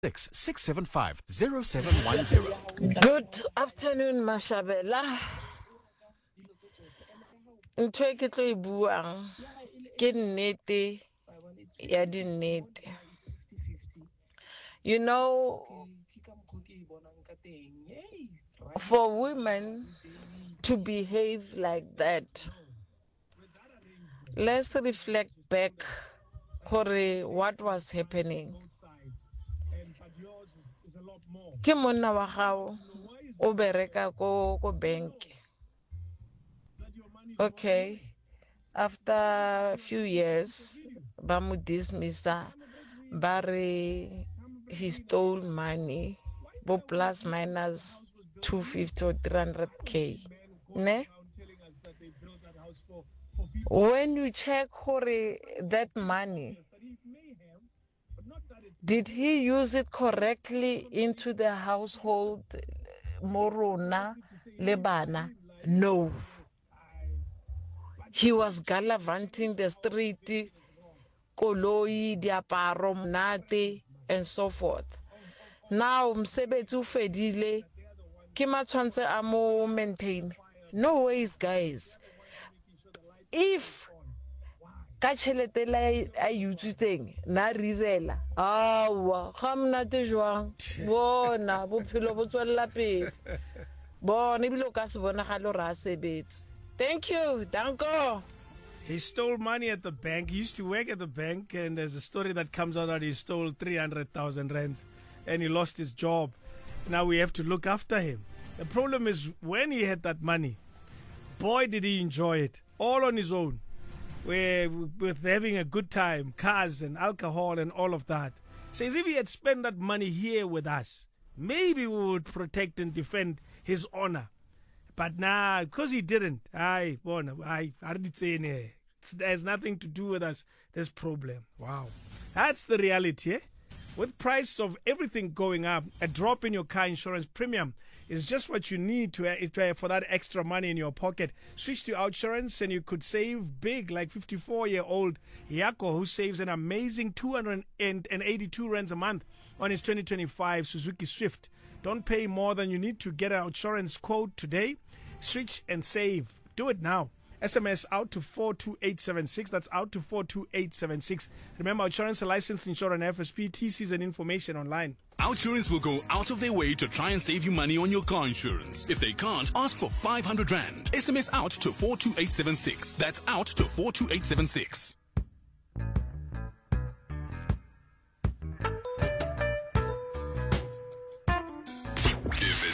675-0710. Good afternoon, Mashabela. Ntho e ke tlo e buang ke nnete ya dinnete. You know, for women to behave like that, let's reflect back hore what was happening. Ke monna wa gago o bereka ko bank. Okay, after a few years ba mo dismissa, ba re he stole money bo plus minus 250 or 300k, ne? When you check hore that money, did he use it correctly into the household, morona le bana? No. He was gallivanting the street, koloi, diaparo, mnate, and so forth. Now, msebetsi o fedile, ke matshwantse a mo maintain. No ways, guys. If ka tšhelete la a utswitseng na rirela, awa ga mnate jwang, bona bophelo bo tswella pele, bona ebile o ka se bonagale gore a sebetse. Thank you, Danko. He stole money at the bank. He used to work at the bank, and there's a story that comes out that he stole 300,000 rands and he lost his job. Now we have to look after him. The problem is when he had that money, boy, did he enjoy it all on his own, with having a good time, cars and alcohol and all of that. So as if he had spent that money here with us, maybe we would protect and defend his honor. But nah, because he didn't. It has nothing to do with us, this problem. Wow. That's the reality, eh? With price of everything going up, a drop in your car insurance premium is just what you need to for that extra money in your pocket. Switch to Outsurance and you could save big, like 54-year-old Yako, who saves an amazing 282 rands a month on his 2025 Suzuki Swift. Don't pay more than you need to get an Outsurance quote today. Switch and save. Do it now. SMS out to 42876. That's out to 42876. Remember, Outsurance, a licensed insurer and FSP, TCs and information online. Outsurance will go out of their way to try and save you money on your car insurance. If they can't, ask for 500 rand. SMS out to 42876. That's out to 42876.